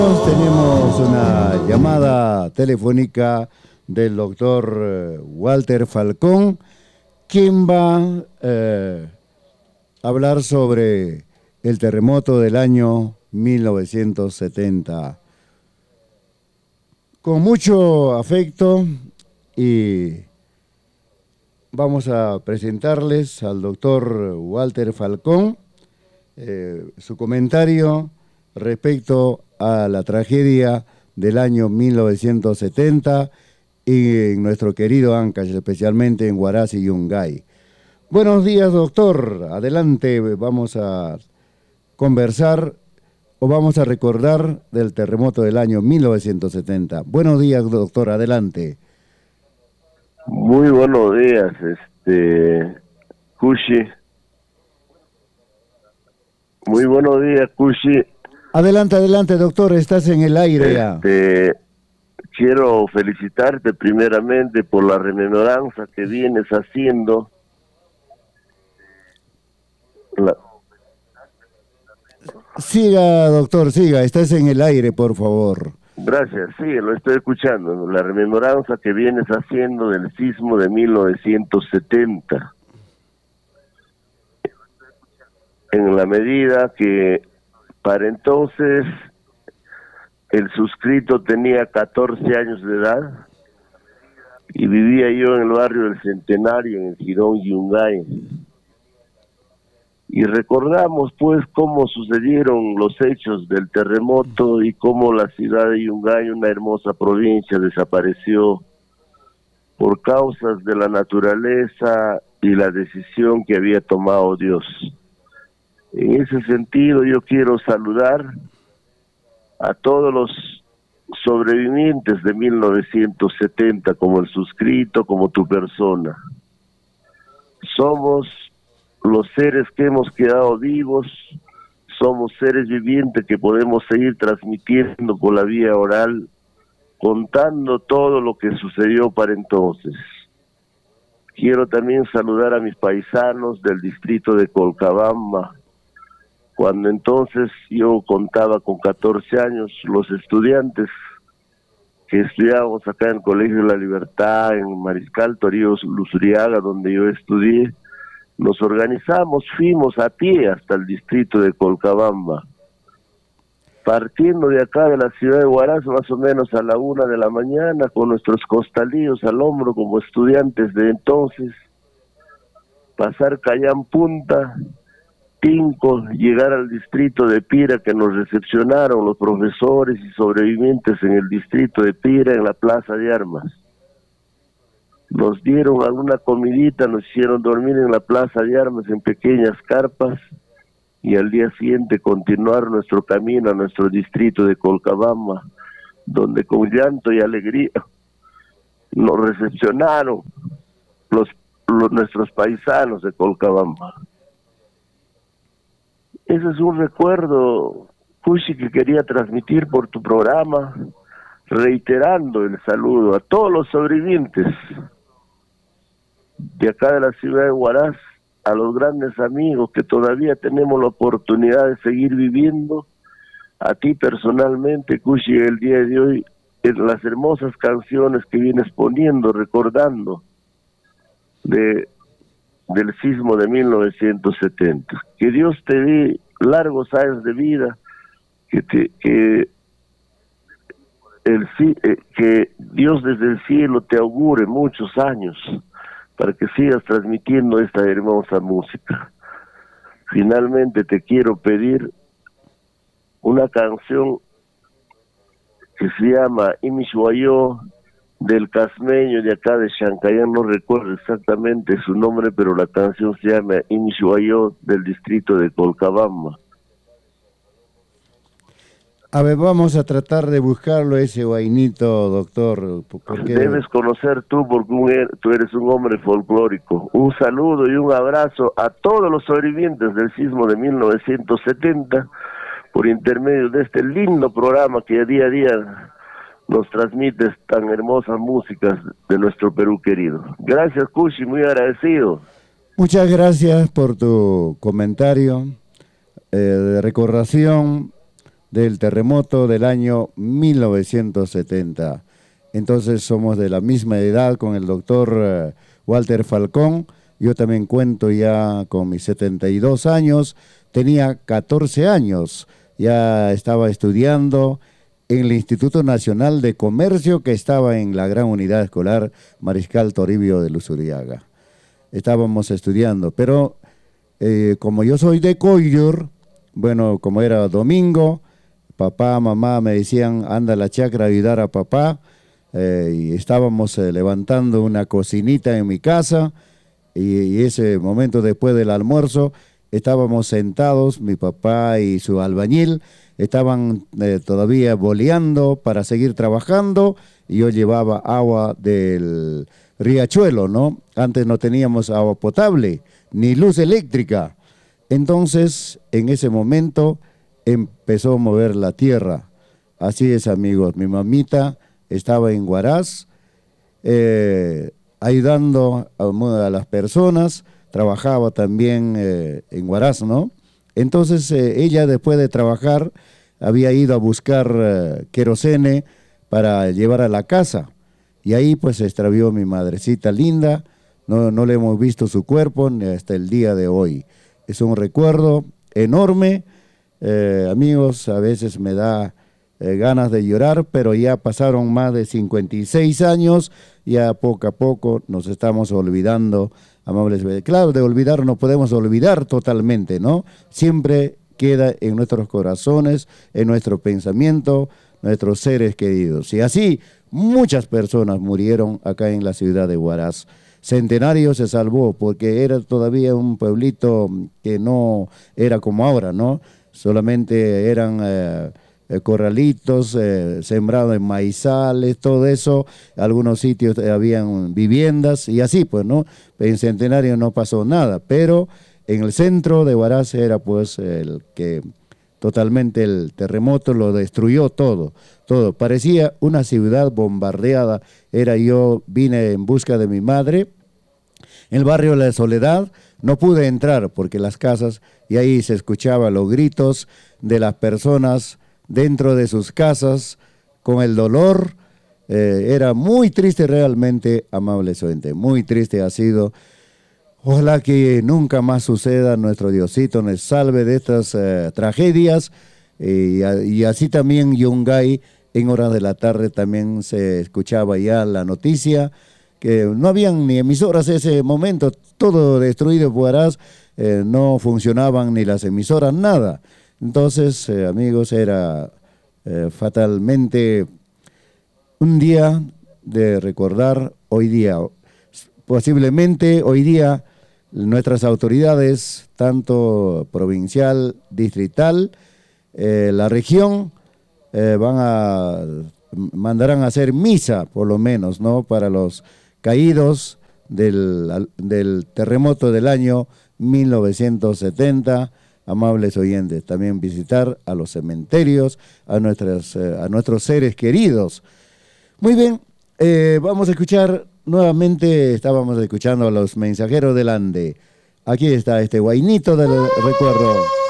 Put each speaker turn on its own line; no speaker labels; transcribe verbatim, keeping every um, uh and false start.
Tenemos una llamada telefónica del doctor eh, Walter Falcón, quien va eh, a hablar sobre el terremoto del año mil novecientos setenta. Con mucho afecto, y vamos a presentarles al doctor Walter Falcón eh, su comentario respecto a la tragedia del año mil novecientos setenta y en nuestro querido Ancash, especialmente en Huaraz y Yungay. Buenos días, doctor. Adelante, vamos a conversar o vamos a recordar del terremoto del año mil novecientos setenta. Buenos días, doctor. Adelante.
Muy buenos días, este, Cushi. Muy buenos días, Cushi.
Adelante, adelante, doctor, estás en el aire ya.
Este, quiero felicitarte primeramente por la rememoranza que vienes haciendo. La...
Siga, doctor, siga, estás en el aire, por favor.
Gracias, sí, lo estoy escuchando. La rememoranza que vienes haciendo del sismo de mil novecientos setenta. En la medida que para entonces el suscrito tenía catorce años de edad y vivía yo en el barrio del Centenario, en el Girón Yungay. Y recordamos pues cómo sucedieron los hechos del terremoto y cómo la ciudad de Yungay, una hermosa provincia, desapareció por causas de la naturaleza y la decisión que había tomado Dios. En ese sentido yo quiero saludar a todos los sobrevivientes de mil novecientos setenta, como el suscrito, como tu persona. Somos los seres que hemos quedado vivos, somos seres vivientes que podemos seguir transmitiendo por la vía oral, contando todo lo que sucedió para entonces. Quiero también saludar a mis paisanos del distrito de Colcabamba. Cuando entonces yo contaba con catorce años, los estudiantes que estudiábamos acá en el Colegio de la Libertad, en Mariscal Torío Luzuriaga, donde yo estudié, nos organizamos, fuimos a pie hasta el distrito de Colcabamba, partiendo de acá de la ciudad de Huaraz más o menos a la una de la mañana, con nuestros costalillos al hombro como estudiantes de entonces, pasar Cayán Punta, Tinco, llegar al distrito de Pira, que nos recepcionaron los profesores y sobrevivientes en el distrito de Pira, en la plaza de armas. Nos dieron alguna comidita, nos hicieron dormir en la plaza de armas en pequeñas carpas y al día siguiente continuar nuestro camino a nuestro distrito de Colcabamba, donde con llanto y alegría nos recepcionaron los, los nuestros paisanos de Colcabamba. Ese es un recuerdo, Cushi, que quería transmitir por tu programa, reiterando el saludo a todos los sobrevivientes de acá de la ciudad de Huaraz, a los grandes amigos que todavía tenemos la oportunidad de seguir viviendo, a ti personalmente, Cushi, el día de hoy, en las hermosas canciones que vienes poniendo, recordando de del sismo de mil novecientos setenta. Que Dios te dé largos años de vida, que te, que el que Dios desde el cielo te augure muchos años para que sigas transmitiendo esta hermosa música. Finalmente te quiero pedir una canción que se llama Imishuayo, del casmeño de acá de Chancayán, no recuerdo exactamente su nombre, pero la canción se llama Imishuayo, del distrito de Colcabamba.
A ver, vamos a tratar de buscarlo ese guainito, doctor. Porque...
Debes conocer tú, porque un, tú eres un hombre folclórico. Un saludo y un abrazo a todos los sobrevivientes del sismo de mil novecientos setenta, por intermedio de este lindo programa que día a día nos transmites tan hermosas músicas de nuestro Perú querido. Gracias, Cushi, muy agradecido.
Muchas gracias por tu comentario eh, de recordación del terremoto del año mil novecientos setenta. Entonces somos de la misma edad con el doctor eh, Walter Falcón. Yo también cuento ya con mis setenta y dos años, tenía catorce años, ya estaba estudiando en el Instituto Nacional de Comercio que estaba en la gran unidad escolar Mariscal Toribio de Luzuriaga. Estábamos estudiando, pero eh, como yo soy de Coyor, bueno, como era domingo, papá, mamá me decían, anda a la chacra a ayudar a papá, eh, y estábamos eh, levantando una cocinita en mi casa, y, y ese momento después del almuerzo, estábamos sentados, mi papá y su albañil, estaban eh, todavía boleando para seguir trabajando, y yo llevaba agua del riachuelo, ¿no? Antes no teníamos agua potable, ni luz eléctrica. Entonces, en ese momento, empezó a mover la tierra. Así es, amigos, mi mamita estaba en Huaraz, eh, ayudando a, a las personas, trabajaba también eh, en Huaraz, ¿no? Entonces, eh, ella después de trabajar, había ido a buscar eh, querosene para llevar a la casa, y ahí pues se extravió mi madrecita linda, no, no le hemos visto su cuerpo ni hasta el día de hoy. Es un recuerdo enorme, eh, amigos, a veces me da eh, ganas de llorar, pero ya pasaron más de cincuenta y seis años, ya poco a poco nos estamos olvidando, amables. Claro, de olvidar no podemos olvidar totalmente, ¿no? Siempre queda en nuestros corazones, en nuestro pensamiento, nuestros seres queridos. Y así muchas personas murieron acá en la ciudad de Huaraz. Centenario se salvó porque era todavía un pueblito que no era como ahora, ¿no? Solamente eran eh, eh, corralitos eh, sembrados en maizales, todo eso. Algunos sitios eh, habían viviendas y así, pues, ¿no? En Centenario no pasó nada, pero en el centro de Huaraz era pues el que totalmente el terremoto lo destruyó todo, todo. Parecía una ciudad bombardeada. Era yo, vine en busca de mi madre, en el barrio La Soledad, no pude entrar porque las casas, y ahí se escuchaban los gritos de las personas dentro de sus casas, con el dolor. Eh, era muy triste realmente, amables oyentes, muy triste ha sido. Ojalá que nunca más suceda, nuestro Diosito nos salve de estas eh, tragedias, y, y así también Yungay, en horas de la tarde también se escuchaba ya la noticia, que no habían ni emisoras en ese momento, todo destruido por Huaraz, eh, no funcionaban ni las emisoras, nada. Entonces, eh, amigos, era eh, fatalmente un día de recordar hoy día. Posiblemente hoy día nuestras autoridades, tanto provincial, distrital, eh, la región, eh, van a mandarán a hacer misa, por lo menos, ¿no? Para los caídos del, del terremoto del año mil novecientos setenta, amables oyentes, también visitar a los cementerios, a, nuestras, eh, a nuestros seres queridos. Muy bien, eh, vamos a escuchar nuevamente, estábamos escuchando a los mensajeros del Ande. Aquí está este guainito del recuerdo.